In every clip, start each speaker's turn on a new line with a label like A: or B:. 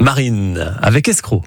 A: Marine, avec Escroc.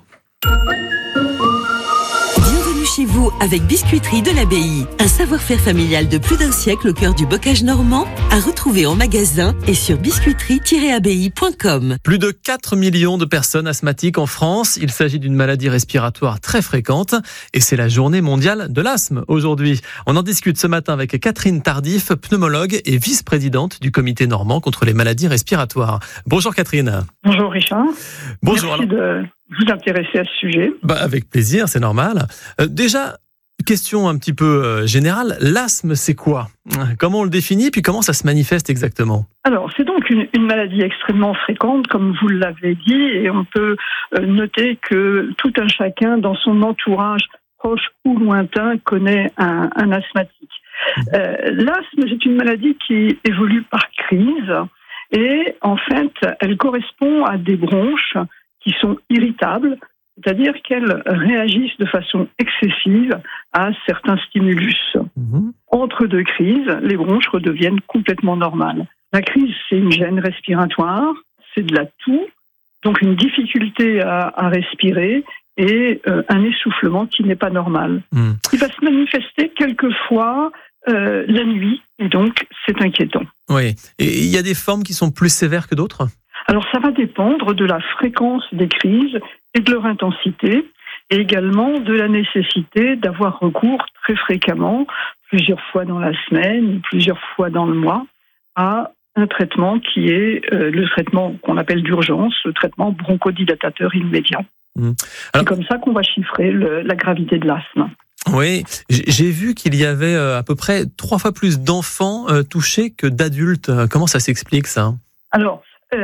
B: Bienvenue chez vous avec Biscuiterie de l'Abbaye. Un savoir-faire familial de plus d'un siècle au cœur du bocage normand, à retrouver en magasin et sur biscuiterie-abbaye.com.
A: Plus de 4 millions de personnes asthmatiques en France. Il s'agit d'une maladie respiratoire très fréquente et c'est la journée mondiale de l'asthme aujourd'hui. On en discute ce matin avec Catherine Tardif, pneumologue et vice-présidente du comité normand contre les maladies respiratoires. Bonjour Catherine.
C: Bonjour Richard.
A: Bonjour.
C: Merci de vous intéresser à ce sujet.
A: Avec plaisir, c'est normal. Déjà, question un petit peu générale, l'asthme c'est quoi ? Comment on le définit puis comment ça se manifeste exactement ?
C: Alors, c'est donc une maladie extrêmement fréquente, comme vous l'avez dit, et on peut noter que tout un chacun dans son entourage, proche ou lointain, connaît un asthmatique. L'asthme, c'est une maladie qui évolue par crise, et en fait, elle correspond à des bronches qui sont irritables, c'est-à-dire qu'elles réagissent de façon excessive à certains stimulus. Entre deux crises, les bronches redeviennent complètement normales. La crise, c'est une gêne respiratoire, c'est de la toux, donc une difficulté à respirer et un essoufflement qui n'est pas normal. Il va se manifester quelquefois la nuit, et donc c'est inquiétant.
A: Oui, et il y a des formes qui sont plus sévères que d'autres ?
C: Alors ça va dépendre de la fréquence des crises et de leur intensité, et également de la nécessité d'avoir recours très fréquemment, plusieurs fois dans la semaine, plusieurs fois dans le mois, à un traitement qui est le traitement qu'on appelle d'urgence, le traitement bronchodilatateur immédiat. Alors, c'est comme ça qu'on va chiffrer la gravité de l'asthme.
A: Oui, j'ai vu qu'il y avait à peu près 3 fois plus d'enfants touchés que d'adultes. Comment ça s'explique ça ?
C: Alors,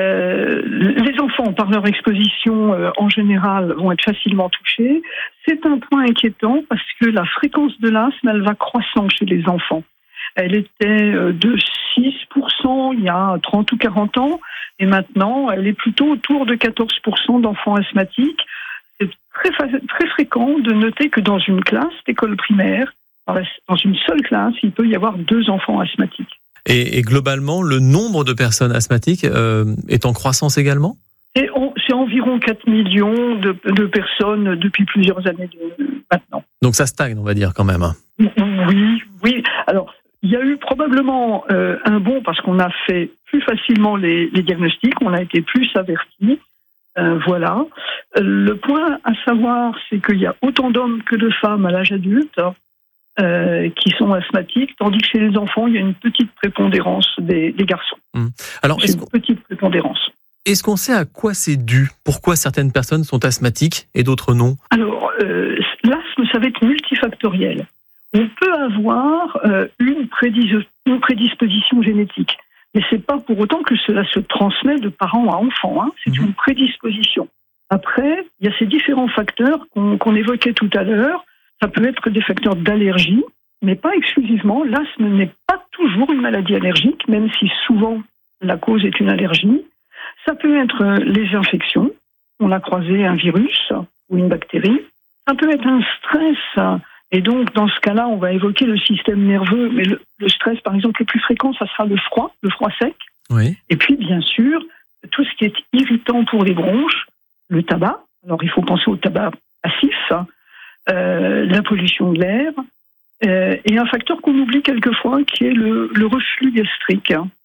C: les enfants, par leur exposition en général, vont être facilement touchés. C'est un point inquiétant parce que la fréquence de l'asthme, elle va croissant chez les enfants. Elle était de 6% il y a 30 ou 40 ans, et maintenant, elle est plutôt autour de 14% d'enfants asthmatiques. C'est très fréquent de noter que dans une classe d'école primaire, dans une seule classe, il peut y avoir 2 enfants asthmatiques.
A: Et globalement, le nombre de personnes asthmatiques est en croissance également ?
C: C'est environ 4 millions de personnes depuis plusieurs années maintenant.
A: Donc ça stagne, on va dire quand même.
C: Oui. Alors, il y a eu probablement un bond parce qu'on a fait plus facilement les diagnostics, on a été plus avertis. Voilà. Le point à savoir, c'est qu'il y a autant d'hommes que de femmes à l'âge adulte qui sont asthmatiques, tandis que chez les enfants, il y a une petite prépondérance des garçons.
A: Alors,
C: petite prépondérance.
A: Est-ce qu'on sait à quoi c'est dû ? Pourquoi certaines personnes sont asthmatiques et d'autres non ?
C: Alors, l'asthme, ça va être multifactoriel. On peut avoir une prédisposition génétique, mais c'est pas pour autant que cela se transmet de parents à enfants. C'est une prédisposition. Après, il y a ces différents facteurs qu'on évoquait tout à l'heure. Ça peut être des facteurs d'allergie, mais pas exclusivement. L'asthme n'est pas toujours une maladie allergique, même si souvent la cause est une allergie. Ça peut être les infections. On a croisé un virus ou une bactérie. Ça peut être un stress. Et donc, dans ce cas-là, on va évoquer le système nerveux. Mais le stress, par exemple, le plus fréquent, ça sera le froid sec.
A: Oui.
C: Et puis, bien sûr, tout ce qui est irritant pour les bronches, le tabac. Alors, il faut penser au tabac passif, la pollution de l'air, et un facteur qu'on oublie quelquefois, qui est le reflux gastrique.